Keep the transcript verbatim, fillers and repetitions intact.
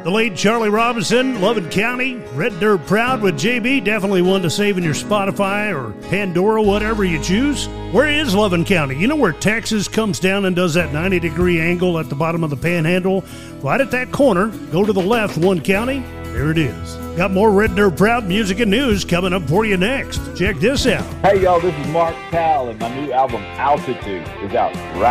The late Charlie Robinson, Loving County, Red Dirt Proud with J B, definitely one to save in your Spotify or Pandora, whatever you choose. Where is Loving County? You know where Texas comes down and does that ninety degree angle at the bottom of the Panhandle? Right at that corner, go to the left, one county, there it is. Got more Red Dirt Proud music and news coming up for you next. Check this out. Hey, y'all, this is Mark Powell, and my new album, Altitude, is out right